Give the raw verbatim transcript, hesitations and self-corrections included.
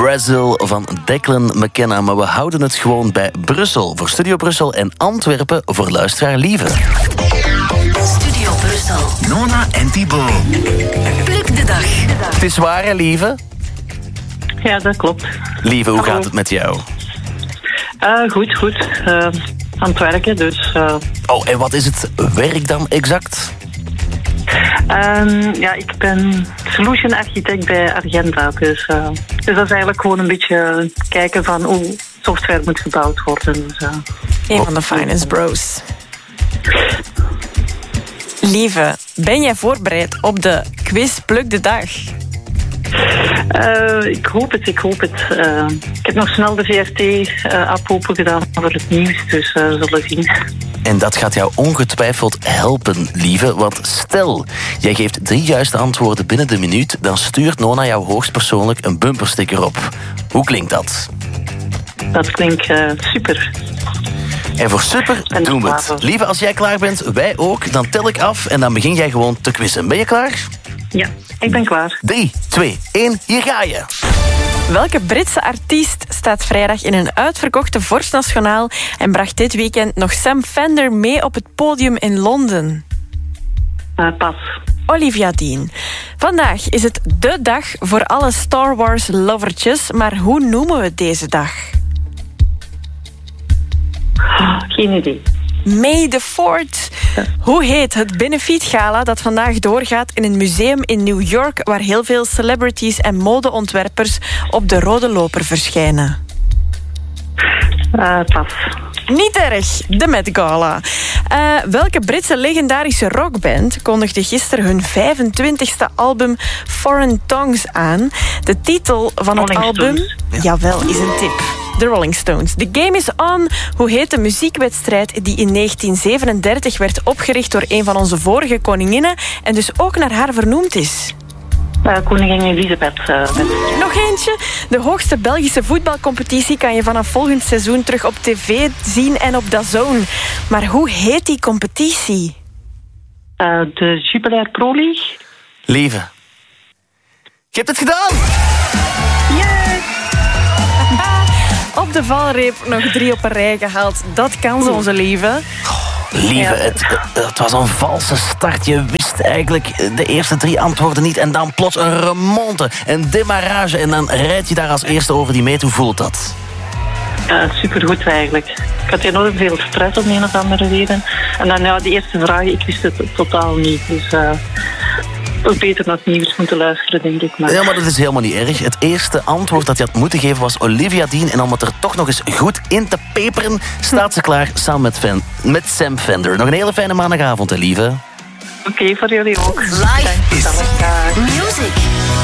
Brazil van Declan McKenna. Maar we houden het gewoon bij Brussel voor Studio Brussel en Antwerpen voor luisteraar Lieve. Studio Brussel. Nona en Thibaut. Pluk de dag. Het is waar, hè, Lieve? Ja, dat klopt. Lieve, hoe Hallo. gaat het met jou? Uh, goed, goed. Uh, aan het werken, dus... Uh... Oh, en wat is het werk dan exact? Um, ja, ik ben solution architect bij Argenta. Dus, uh, dus dat is eigenlijk gewoon een beetje kijken van hoe software moet gebouwd worden. Dus, uh... Een van de finance bros. Lieve, ben jij voorbereid op de quiz Pluk de Dag? Uh, ik hoop het, ik hoop het. Uh, ik heb nog snel de V R T-app uh, open gedaan voor het nieuws, dus uh, we zullen zien. En dat gaat jou ongetwijfeld helpen, Lieve. Want stel, jij geeft drie juiste antwoorden binnen de minuut, dan stuurt Nona jou hoogstpersoonlijk een bumpersticker op. Hoe klinkt dat? Dat klinkt uh, super. En voor super doen we het. Lieve, als jij klaar bent, wij ook. Dan tel ik af en dan begin jij gewoon te quizzen. Ben je klaar? Ja, ik ben klaar. drie, twee, één, hier ga je. Welke Britse artiest staat vrijdag in een uitverkochte Vorst Nationaal en bracht dit weekend nog Sam Fender mee op het podium in Londen? Uh, pas. Olivia Dean. Vandaag is het de dag voor alle Star Wars lovertjes, maar hoe noemen we deze dag? Geen idee. May the fourth. Hoe heet het benefietgala dat vandaag doorgaat in een museum in New York waar heel veel celebrities en modeontwerpers op de rode loper verschijnen? Uh, pas. Niet erg, de Met Gala. Uh, welke Britse legendarische rockband kondigde gisteren hun vijfentwintigste album Foreign Tongues aan? De titel van het Rolling album... Stones. Jawel, is een tip. De Rolling Stones. The Game is On. Hoe heet de muziekwedstrijd die in negentien zevenendertig werd opgericht door een van onze vorige koninginnen en dus ook naar haar vernoemd is? Uh, koningin Elisabeth. Uh, met... Nog eentje. De hoogste Belgische voetbalcompetitie kan je vanaf volgend seizoen terug op tv zien en op DAZN. Maar hoe heet die competitie? Uh, de Jupiler Pro League. Lieve. Je hebt het gedaan! Yes! Op de valreep nog drie op een rij gehaald. Dat kan ze, onze Lieve. Lieve, Ja. het, het was een valse start. Je wist eigenlijk de eerste drie antwoorden niet. En dan plots een remonte, een demarrage. En dan rijd je daar als eerste over die meet. Hoe voelt dat? Uh, supergoed eigenlijk. Ik had enorm veel stress om een of andere reden. En dan ja, die eerste vraag, ik wist het totaal niet. Dus uh, ook beter naar het nieuws moeten luisteren, denk ik. Maar... Ja, maar dat is helemaal niet erg. Het eerste antwoord dat je had moeten geven was Olivia Dean. En om het er toch nog eens goed in te peperen, staat ze klaar samen met, Fan, met Sam Fender. Nog een hele fijne maandagavond, hè, Lieve. Oké, okay, voor jullie ook. Live Dank. music.